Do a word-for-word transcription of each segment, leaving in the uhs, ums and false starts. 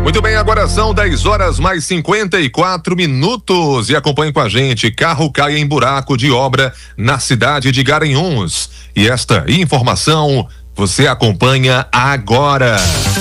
Muito bem, agora são dez horas mais cinquenta e quatro minutos e acompanhe com a gente. Carro cai em buraco de obra na cidade de Garanhuns. E esta informação você acompanha agora.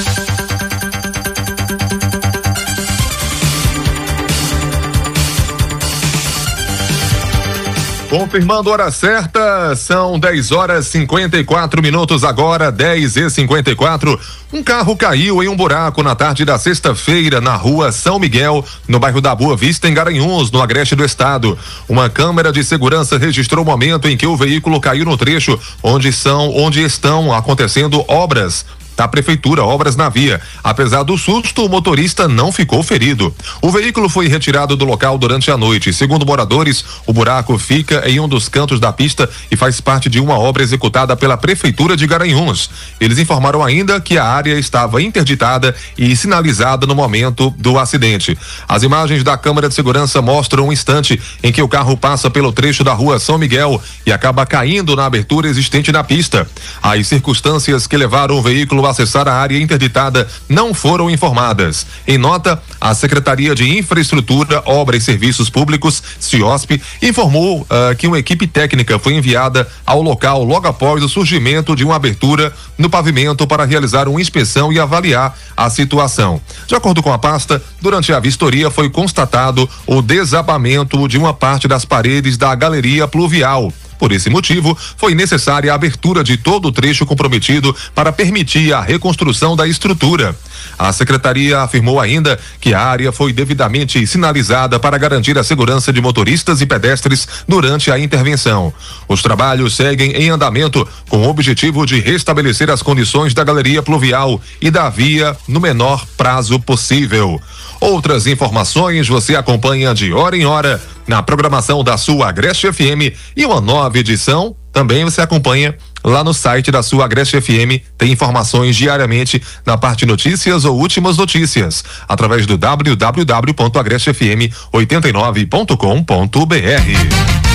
Confirmando hora certa, são dez horas cinquenta e quatro minutos agora, dez e cinquenta e quatro. Um carro caiu em um buraco na tarde da sexta-feira na rua São Miguel, no bairro da Boa Vista, em Garanhuns, no agreste do estado. Uma câmera de segurança registrou o momento em que o veículo caiu no trecho onde são, onde estão acontecendo obras da prefeitura, obras na via. Apesar do susto, o motorista não ficou ferido. O veículo foi retirado do local durante a noite. Segundo moradores, o buraco fica em um dos cantos da pista e faz parte de uma obra executada pela prefeitura de Garanhuns. Eles informaram ainda que a área estava interditada e sinalizada no momento do acidente. As imagens da câmera de segurança mostram um instante em que o carro passa pelo trecho da rua São Miguel e acaba caindo na abertura existente na pista. As circunstâncias que levaram o veículo a acessar a área interditada não foram informadas. Em nota, a Secretaria de Infraestrutura, Obras e Serviços Públicos, CIOSP, informou uh, que uma equipe técnica foi enviada ao local logo após o surgimento de uma abertura no pavimento para realizar uma inspeção e avaliar a situação. De acordo com a pasta, durante a vistoria foi constatado o desabamento de uma parte das paredes da galeria pluvial. Por esse motivo, foi necessária a abertura de todo o trecho comprometido para permitir a reconstrução da estrutura. A secretaria afirmou ainda que a área foi devidamente sinalizada para garantir a segurança de motoristas e pedestres durante a intervenção. Os trabalhos seguem em andamento com o objetivo de restabelecer as condições da galeria pluvial e da via no menor prazo possível. Outras informações você acompanha de hora em hora na programação da sua Agreste F M e uma nova edição também você acompanha lá no site da sua Agreste F M. Tem informações diariamente na parte notícias ou últimas notícias através do w w w ponto agreste f m oitenta e nove ponto com ponto b r.